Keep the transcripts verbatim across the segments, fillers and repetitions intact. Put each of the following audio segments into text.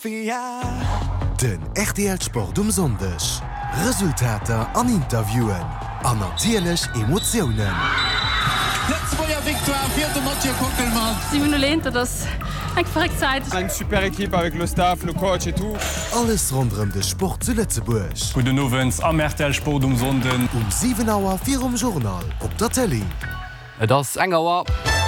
Den R T L-Sport um Sondech. Resultater an Interviewen. An natierlech Emotionen. Letztwoer Victoire fir de Mathieu Kockelmann. Simon lehnte das eng verregt Zeit. Ein super Equipe avec le staff, le coach et tout. Alles rondrem de Sport zu Lettzeburg. Gute Novens am R T L-Sport um Sonden. Um sieben Auer vier um Journal. Op der Tele. Das engerwer.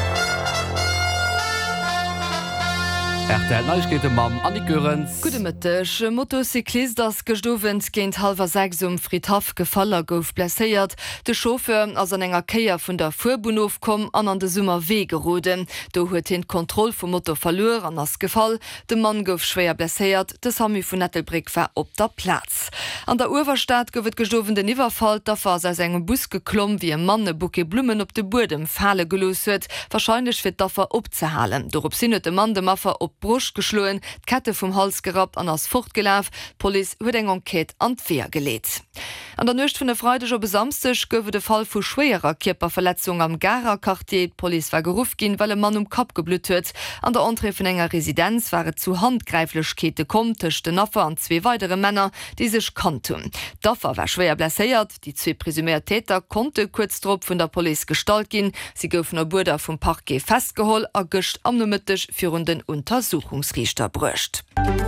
Neuigkeete mam an die Görenz. Gute Mittag. Motocyclist das gestovent géint halber sechs um Friedhof gefaller gouf blesséiert. De Chauffeur as an enger Keier vun der Fuhrbahnhof kom an an de Summer Wegeroden. Do huet hin Kontroll vum Motor verlor an ass Gefall. De Mann gouf schwer blesséiert. Das Hami vun Nettelbrick war op der Platz. An der Uwerstaat gouft gestoven den Iwerfall, da war se engem Bus geklomm wie en Mann e Buke Blumen op de Burdem Falle gelos huet. Wahrscheinlich fir daffer opzehalen. Dorop sinnet de Mann de Maffer op Brusch geschloen, Kette vom Hals gerat an ass fortgelaf, Poli huet eng Enquete an d'Wehr geleet. An der Nøcht vun der Freitag op samstech gowe de Fall vu schwerer Kierperverletzung am Gara-Quartier. Poli war geruf gin, weil e Mann um Kap geblut huet. An der Entre vun enger Residenz waren zu Handgreiflechkete kom tech den Naffer an zwe weitere Männer, die sech kannten. Daffer war schwer blesséiert, die zwe presümiert Täter konnte kurz drop vun der Poli gestalt gin. Sie goufen der Burder vum Parquet festgeholl, a gëcht amnomëttech führenden Untersuchungsrichter bröscht.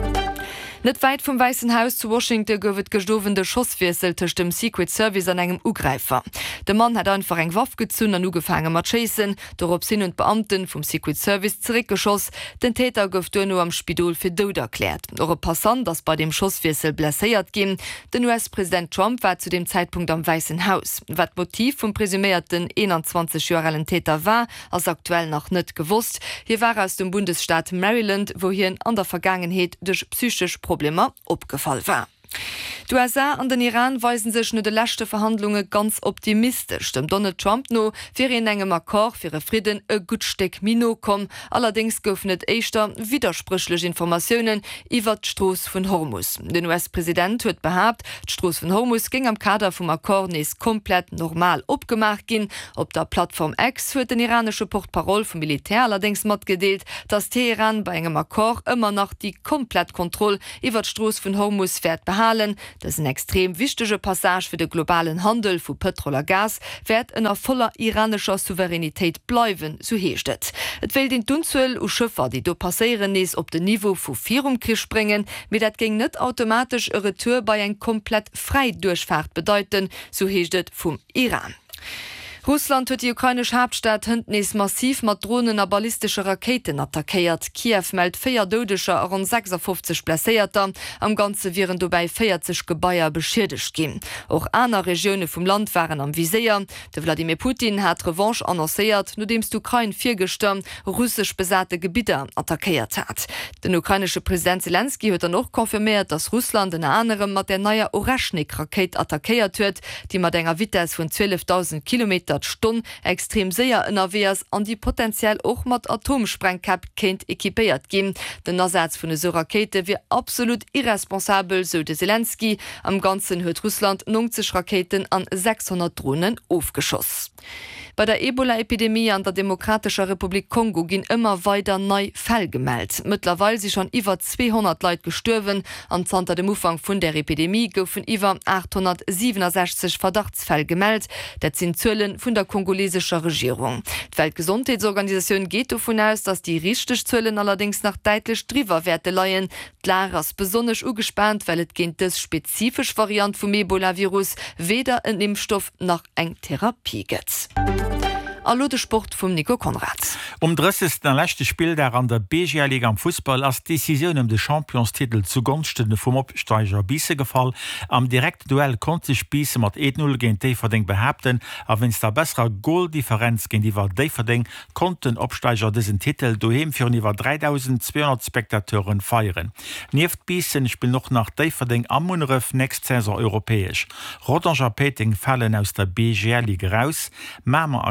Net weit vom Weißen Haus zu Washington gowet gestovende Schosswirsel tech dem Secret Service an engem Ugreifer. De Mann hat einfach eng Waff gezünn an ugefangen mat chasen, dorop sinn und Beamten vom Secret Service zurückgeschoss. Den Täter gouf du nur am Spidol fir dod erklärt. Eure Passant, das bei dem Schosswirsel blesséiert gin. Den U S-Präsident Trump war zu dem Zeitpunkt am Weißen Haus. Wat Motiv vom presumierten einundzwanzig-jährigen Täter war, als aktuell noch net gewusst. Hier war aus dem Bundesstaat Maryland, wohin an der Vergangenheit durch psychisch Probleme Probleme opgefallen war. Die U S A an den Iran weisen sech no de lächte Verhandlungen ganz optimistisch. Dem Donald Trump no fir en engem Akkor fir e Frieden e gutsteck Mino kom. Allerdings goufnet eichter widersprüchlech Informationen iwwer d'Stroos vun Hormuz. Den U S-Präsident huet behabt, d'Stroos vun Hormuz ging am Kader vum Akkor nees komplett normal opgemacht gin. Op der Plattform X huet den iranische Portparol vum Militär allerdings mat gedeelt, dass Teheran bei engem Akkor immer noch die komplett Kontrolle iwwer d'Stroos vun Hormuz fährt behalen. Das ein extrem wichtige Passage für den globalen Handel von Petrol und Gas wird in einer voller iranischer Souveränität bleiben, so heißt es. Es will den Dunzuel und Schiffer, die do passieren ist, auf den Niveau von Vierumkrieg springen, mit das ging nicht automatisch eine Retour bei einer komplett frei Durchfahrt bedeuten, so heißt es vom Iran. Russland huet die ukrainisch Hauptstadt Hündnis massiv mat Drohnen a ballistische Raketen attackiert. Kiew meldt vier dodescher rund sechsundfünfzig Blesséierter, am ganze viren dobei vierzig Gebäier beschädigt gin. Auch aner Regione vom Land waren am Visier. De Wladimir Putin hat Revanche annonciert, nachdem d'Ukraine vier gestern russisch besatte Gebiete attackiert hat. Den ukrainische Präsident Zelensky huet noch konfirmiert, dass Russland in anderem mat der neue Oreshnik-Raket attackiert huet, die mat enger Vitesse von zwölftausend Kilometer Stunde extrem sehr N R Ws an die potenziell auch mat Atomsprengkap kennt ekipiert gin. Den Ersatz vun so Rakete wie absolut irresponsabel, so de Zelensky. Am ganzen huet Russland neunzig Raketen an sechshundert Drohnen aufgeschoss. Bei der Ebola-Epidemie an der Demokratischer Republik Kongo gin immer weiter neu Fäll gemeldet. Mittlerweile sind schon über zweihundert Leute gestorben. Am Zter dem Umfang von der Epidemie goufen über achthundertsiebenundsechzig Verdachtsfälle gemeldet. Das sind Zahlen von der kongolesischen Regierung. Die Weltgesundheitsorganisation geht davon aus, dass die richtigen Zahlen allerdings nach deutlich drüber Werte leihen. Klar ist besonders ungespannt, weil es gegen das spezifische Variant vom Ebola-Virus weder ein Impfstoff noch eine Therapie gibt. Allo de Sport vum Nico Konrad. Um dreißigsten lechte Spiel der an der B G Liga am Fußball als Decision um de Championstitel zugunsten vum Opsteiger Biese gefall. Am direkte Duell konnte sich Biese mat eins null gegen Deverding behaupten, a wenns der besserer Goaldifferenz gegen die war Deverding konnten Opsteiger diesen Titel doheim für iwwer dreitausendzweihundert Spektateuren feieren. Nieft Biesen spiel noch nach Deverding am Munref nächst Saison europäisch. Rodanger Peting fallen aus der B G Liga raus. Mamer erkenne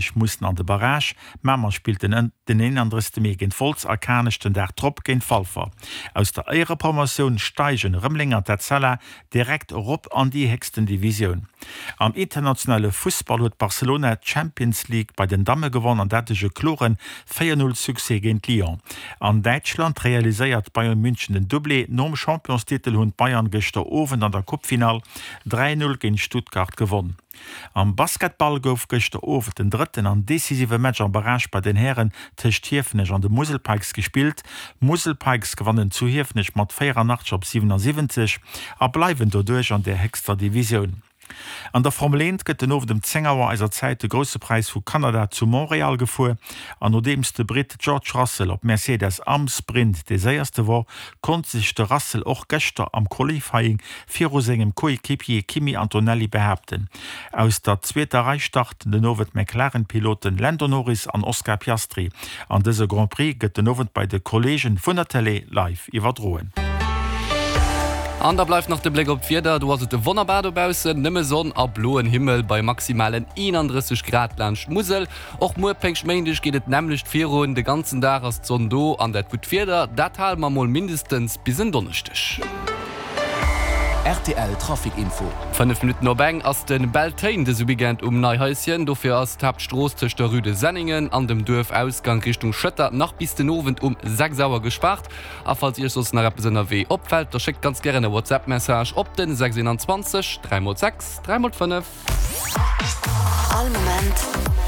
Frankreich mussten an de Barrage, Mammer spielten den enandreste mé gin Volksarkanechten der Tropp gin Fallfer. Aus der Eiere Promotion steigen Rëmlinger der Zeller direkt op an die hexten Division. Am internationale Fußball huet Barcelona Champions League bei den Damme gewonnen an dattege Kloren vier null Suse gegen Lyon. An Deutschland realiséiert Bayern München den Doublé nom Championstitel hun Bayern gester Owen an der Cupfinal drei null gegen Stuttgart gewonnen. Am Basketball gouf gëchte over den dritten an decisive Match am Barrage bei den Herren techt Hiefnech an de Muselpikes gespielt. Muselpikes gewannen zu Hiefnech mat vierundachtzig op siebenundsiebzig a bleiwen dodurch an der Hexter Division. An der Formel eins gëtt den over dem Zéngerwer eiser Zeit de grosse Preis vu Kanada zu Montreal gefuer, an no demste Brit George Russell op Mercedes am Sprint de séierste war, kon sich de Russell och Gächter am Qualifying fir segem Koequipier Kimi Antonelli behaupten. Aus der zweter Reihe starten den nowet McLaren-Piloten Lando Norris an Oscar Piastri. An dese Grand Prix gëtt den nowet bei de Kollegen vun der Tele live iwwerdroen. An da bleibt noch der Blick op Vierder, du hast de Wonnerbadobause, nimme Sonn a bloen Himmel bei maximalen einunddreißig Grad Landsch Musel. Och muerpengschmendisch geht et nämlich vier Runden de ganzen Tag as Zondo an der Gut Vierder, dat hal man mal mindestens bis in Donnerstech. R T L Trafikinfo. fünf Minuten no bang ass den Beltain des Ubigent um Neihäuschen, dofir ass Tabstroos tech der Rüde Senningen an dem Dörf Ausgang Richtung Schëtter nach bis den Owen um sechs Sauer gespart. A falls ihr sos nach Representer W opfällt, da schickt ganz gerne WhatsApp-Message op den sechs zwanzig drei sechs drei fünf. All Moment.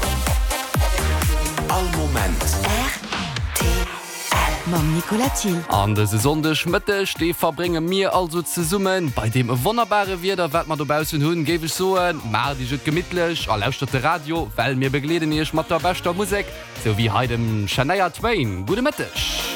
All Moment. R T L. Mam Nicolatil. An de sondech Mëtte stee verbringe mir also ze summen. Bei dem e wonnerbare Wider wat man dobausen hunn gewech soen, Mar Di jet gemmittlech, a lauschte Radio, well mir begleden ech mat der bester Musik, so wie heidem Shania Twain. Gute Mittech.